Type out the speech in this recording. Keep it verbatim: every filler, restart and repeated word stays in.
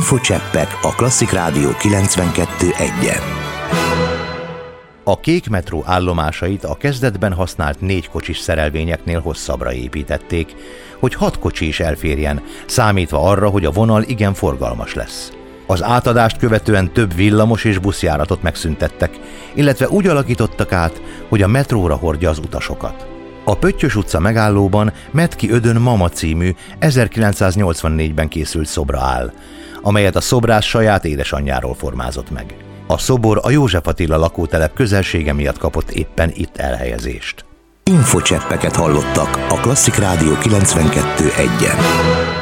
Infocseppek a Klasszik Rádió kilencvenkettő egyen. A kék metró állomásait a kezdetben használt négy kocsis szerelvényeknél hosszabbra építették, hogy hat kocsi is elférjen, számítva arra, hogy a vonal igen forgalmas lesz. Az átadást követően több villamos és buszjáratot megszüntettek, illetve úgy alakítottak át, hogy a metróra hordja az utasokat. A Pöttyös utca megállóban Metki Ödön Mama című ezerkilencszáznyolcvannégyben készült szobra áll, amelyet a szobrász saját édesanyjáról formázott meg. A szobor a József Attila lakótelep közelsége miatt kapott éppen itt elhelyezést. Infocseppeket hallottak a Klasszik Rádió kilencvenkettő egyen.